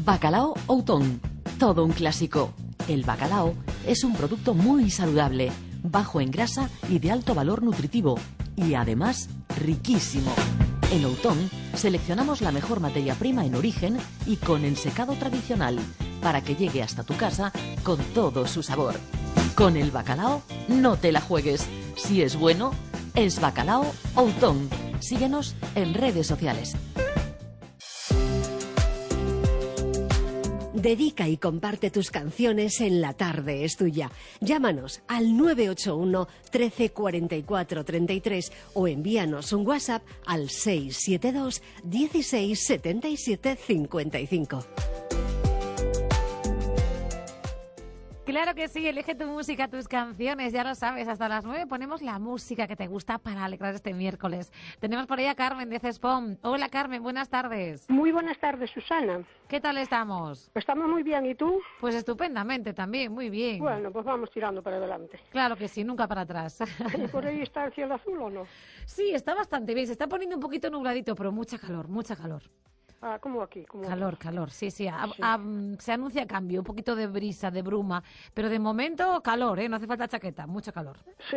Bacalao Outón, todo un clásico. El bacalao es un producto muy saludable, bajo en grasa y de alto valor nutritivo, y además riquísimo. En Outón seleccionamos la mejor materia prima en origen y con ensecado tradicional, para que llegue hasta tu casa con todo su sabor. Con el bacalao no te la juegues. Si es bueno, es Bacalao Outón. Síguenos en redes sociales. Dedica y comparte tus canciones en La Tarde es Tuya. Llámanos al 981 13 44 33 o envíanos un WhatsApp al 672 16 77 55. Claro que sí, elige tu música, tus canciones, ya lo sabes, hasta las 9 ponemos la música que te gusta para alegrar este miércoles. Tenemos por ahí a Carmen de Cespón. Hola Carmen, buenas tardes. Muy buenas tardes, Susana. ¿Qué tal estamos? Estamos muy bien, ¿y tú? Pues estupendamente también, muy bien. Bueno, pues vamos tirando para adelante. Claro que sí, nunca para atrás. ¿Y por ahí está el cielo azul o no? Sí, está bastante bien, se está poniendo un poquito nubladito, pero mucha calor, mucha calor. Ah, como aquí. Calor, sí. Se anuncia cambio, un poquito de brisa, de bruma, pero de momento calor, no hace falta chaqueta, mucho calor.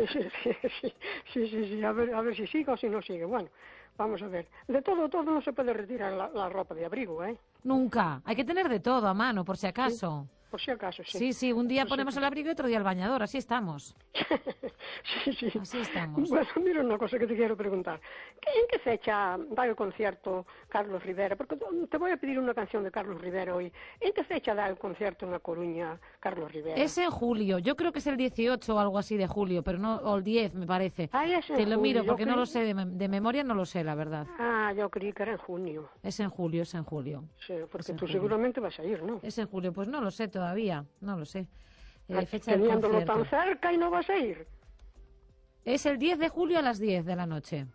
Sí, a ver si sigue o si no sigue. Bueno, vamos a ver. De todo no se puede retirar la ropa de abrigo, ¿eh? Nunca, hay que tener de todo a mano, por si acaso. Sí, por si acaso, sí. Sí, un día ponemos el abrigo y otro día el bañador, así estamos. Sí. Así estamos. Bueno, mira una cosa que te quiero preguntar. ¿En qué fecha da el concierto Carlos Rivera? Porque te voy a pedir una canción de Carlos Rivera hoy. ¿En qué fecha da el concierto en La Coruña Carlos Rivera? Es en julio, yo creo que es el 18 o algo así de julio, pero no, o el 10 me parece. Es en Te lo julio, miro porque no lo sé, de memoria no lo sé, la verdad. Yo creí que era en junio. Es en julio. Sí, porque tú seguramente vas a ir, ¿no? Es en julio, pues no lo sé todavía, no lo sé. Fecha teniéndolo tan cerca y no vas a ir. Es el 10 de julio a las 10 de la noche.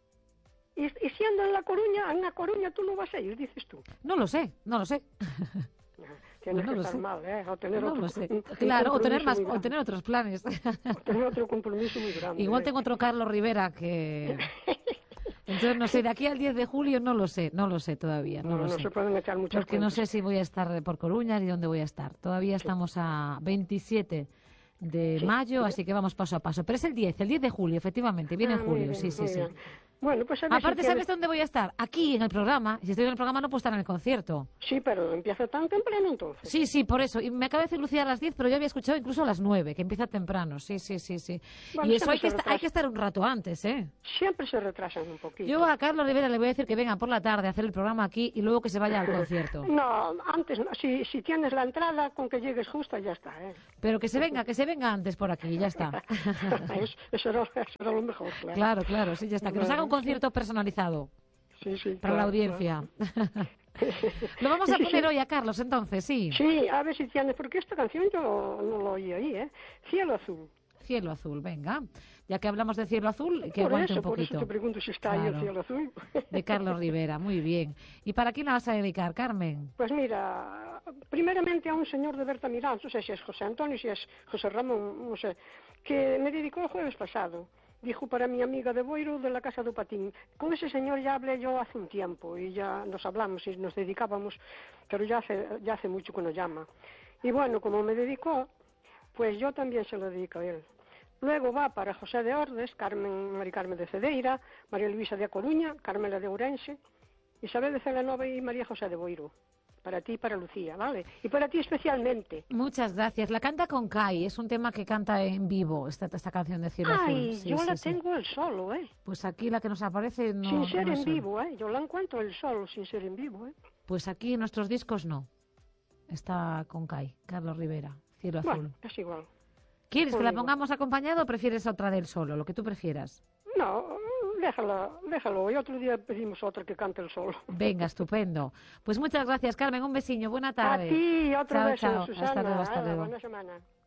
Y siendo en La Coruña tú no vas a ir, dices tú. No lo sé. Tienes que estar mal, o tener no otro, lo sé. Claro, o tener otros planes. O tener otro compromiso muy grande. Igual tengo otro Carlos Rivera que... Entonces, no sé, de aquí al 10 de julio no lo sé todavía. No se pueden echar muchas porque cuentas. No sé si voy a estar por Coruña ni dónde voy a estar. Todavía estamos a 27 de mayo, así que vamos paso a paso. Pero es el 10 de julio, efectivamente, viene en julio, bien, sí. Bien. Bueno, pues aparte, ¿sabes dónde voy a estar? Aquí, en el programa. Si estoy en el programa no puedo estar en el concierto. Sí, pero empieza tan temprano entonces. Sí, por eso. Y me acaba de decir Lucía a las 10, pero yo había escuchado incluso a las 9, que empieza temprano. Sí. Bueno, y eso hay que estar un rato antes, ¿eh? Siempre se retrasan un poquito. Yo a Carlos Rivera le voy a decir que venga por la tarde a hacer el programa aquí y luego que se vaya al concierto. No, antes no. Si tienes la entrada, con que llegues justa ya está, ¿eh? Pero que se venga antes por aquí, ya está. Eso era lo mejor, claro. Claro, sí, ya está. Que nos haga un concierto personalizado. Sí, para la audiencia. Claro. Lo vamos a poner hoy a Carlos, entonces, sí. Sí, a ver si tienes, porque esta canción yo no la oí ahí, ¿eh? Cielo Azul. Cielo Azul, venga. Ya que hablamos de Cielo Azul, que aguante un poquito. Por eso te pregunto si está ahí el Cielo Azul. De Carlos Rivera, muy bien. ¿Y para quién la vas a dedicar, Carmen? Pues mira, primeramente a un señor de Bertamiráns, no sé si es José Antonio, si es José Ramón, no sé, que me dedicó el jueves pasado. Dijo para mi amiga de Boiro de la Casa do Patín. Con ese señor ya hablé yo hace un tiempo y ya nos hablamos y nos dedicábamos, pero ya hace mucho que nos llama. Y bueno, como me dedicó, pues yo también se lo dedico a él. Luego va para José de Ordes, Mari Carmen de Cedeira, María Luisa de A Coruña, Carmela de Ourense, Isabel de Celanova y María José de Boiro. Para ti y para Lucía, ¿vale? Y para ti especialmente. Muchas gracias. La canta con Kai, es un tema que canta en vivo, esta canción de Cielo Azul. Sí, yo la tengo el solo, ¿eh? Pues aquí la que nos aparece no... Sin ser no en vivo, ¿eh? Yo la encuentro el solo sin ser en vivo, ¿eh? Pues aquí en nuestros discos no. Está con Kai, Carlos Rivera, Cielo Azul. Bueno, es igual. ¿Quieres que la pongamos acompañado o prefieres otra del solo, lo que tú prefieras? No, déjalo. Y otro día pedimos otra que cante el solo. Venga, estupendo. Pues muchas gracias, Carmen. Un besiño. Buena tarde. A ti, otro beso, chao. Susana. Hasta luego. Buena semana.